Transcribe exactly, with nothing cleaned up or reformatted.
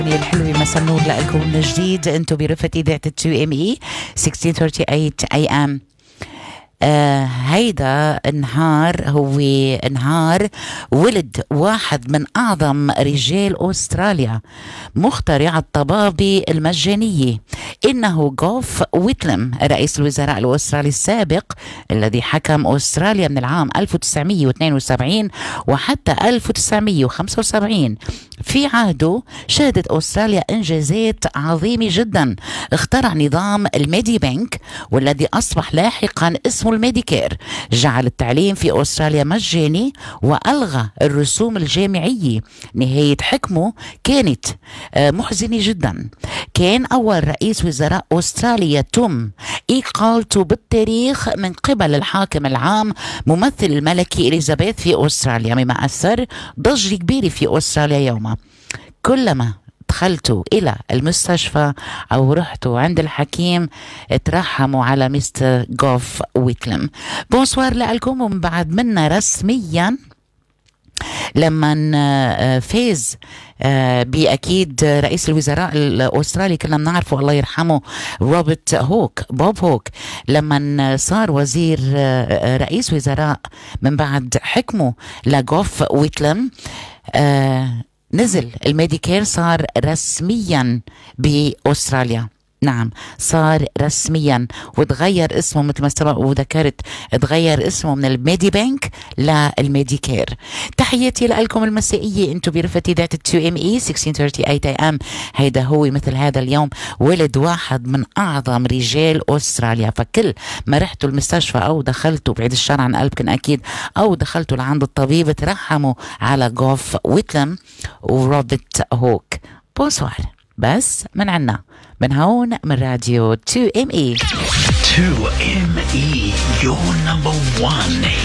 الحلوة مساء النور لكم من جديد. انتم برفقة إذاعة تو ام اي ستة ثلاثين وثمانين اي ام. آه هيدا النهار هو نهار ولد واحد من أعظم رجال أستراليا، مخترع الطبابة المجانية، إنه جوف ويتلم، رئيس الوزراء الأسترالي السابق الذي حكم أستراليا من العام ألف وتسعمئة واثنين وسبعين وحتى ألف وتسعمئة وخمسة وسبعين. في عهده شهدت أستراليا إنجازات عظيمة جدا. اخترع نظام الميدي بانك والذي أصبح لاحقا اسمه الميديكير، جعل التعليم في أستراليا مجاني وألغى الرسوم الجامعية. نهاية حكمه كانت محزنة جدا. كان أول رئيس وزراء أستراليا يتم إقالته بالتاريخ من قبل الحاكم العام ممثل الملكة إليزابيث في أستراليا، مما أثر ضجة كبيرة في أستراليا يومها. كلما دخلتوا إلى المستشفى أو رحتوا عند الحكيم ترحموا على مستر جوف ويتلم. بونسوار لكم. ومن بعد منا رسميا لما فاز بأكيد رئيس الوزراء الأسترالي كنا بنعرفه الله يرحمه روبرت هوك بوب هوك، لما صار وزير رئيس وزراء من بعد حكمه لجوف ويتلم، نزل الميديكير، صار رسميا بأستراليا. نعم صار رسميا وتغير اسمه مثل ما سبق وذكرت، تغير اسمه من الميدي بانك للميديكير. تحياتي لكم المسائية، انتم برفقة إذاعة تو ام اي ستة ثلاثين وثمانين اي ام. هيدا هو مثل هذا اليوم ولد واحد من اعظم رجال استراليا. فكل ما رحتوا المستشفى او دخلتوا بعيد الشر عن قلبكم اكيد او دخلتوا لعند الطبيب ترحموا على جوف ويتلم وروبرت هوك. بونسوار. بس من عنا من هون من راديو تو ام اي. تو ام اي your number one